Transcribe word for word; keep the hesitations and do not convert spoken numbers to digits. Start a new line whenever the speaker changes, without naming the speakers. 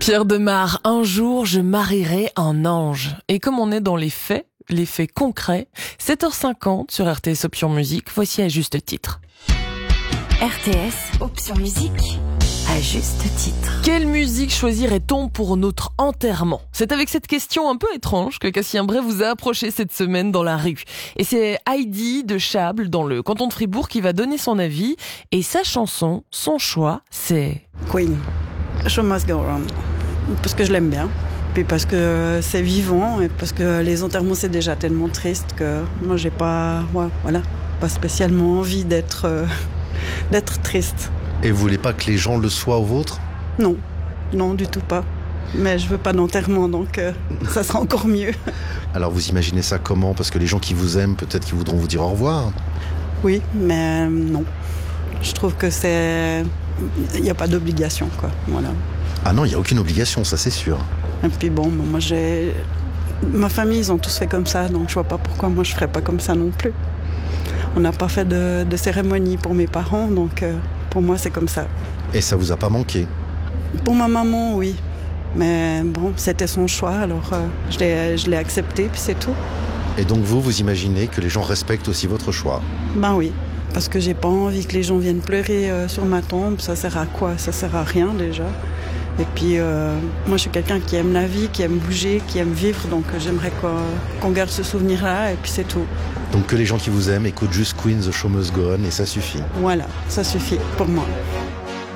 Pierre Demar, un jour je marierai un ange. Et comme on est dans les faits, les faits concrets, sept heures cinquante sur R T S Option Musique, voici à juste titre.
R T S Option Musique, à juste titre.
Quelle musique choisirait-on pour notre enterrement ? C'est avec cette question un peu étrange que Cassien Bray vous a approché cette semaine dans la rue. Et c'est Heidi de Chable, dans le canton de Fribourg, qui va donner son avis. Et sa chanson, son choix, c'est...
Queen, Show Must Go On. Parce que je l'aime bien. Puis parce que c'est vivant et parce que les enterrements c'est déjà tellement triste que moi j'ai pas, ouais, voilà, pas spécialement envie d'être, euh, d'être triste.
Et vous voulez pas que les gens le soient au vôtre ?
Non, non du tout pas. Mais je veux pas d'enterrement donc euh, ça sera encore mieux.
Alors vous imaginez ça comment ? Parce que les gens qui vous aiment, peut-être qu'ils voudront vous dire au revoir.
Oui, mais euh, non. Je trouve que c'est, il n'y a pas d'obligation quoi, voilà.
Ah non, il n'y a aucune obligation, ça c'est sûr.
Et puis bon, moi j'ai... Ma famille, ils ont tous fait comme ça, donc je vois pas pourquoi moi je ferais pas comme ça non plus. On n'a pas fait de, de cérémonie pour mes parents, donc euh, pour moi c'est comme ça.
Et ça vous a pas manqué ?
Pour ma maman, oui. Mais bon, c'était son choix, alors euh, je l'ai, je l'ai accepté, puis c'est tout.
Et donc vous, vous imaginez que les gens respectent aussi votre choix ?
Ben oui, parce que j'ai pas envie que les gens viennent pleurer euh, sur ma tombe, ça sert à quoi ? Ça sert à rien déjà. Et puis, euh, moi, je suis quelqu'un qui aime la vie, qui aime bouger, qui aime vivre. Donc, euh, j'aimerais qu'on, qu'on garde ce souvenir-là, et puis c'est tout.
Donc, que les gens qui vous aiment écoutent juste Queen, The Show Must Go On, et ça suffit.
Voilà, ça suffit pour moi.